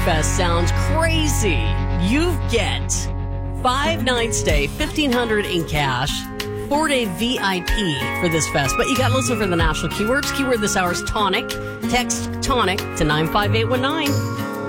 Fest sounds crazy. You get 5 night stay, $1,500 in cash, 4-day VIP for this fest. But you got to listen for the national keywords. Keyword this hour is tonic. Text tonic to 95819.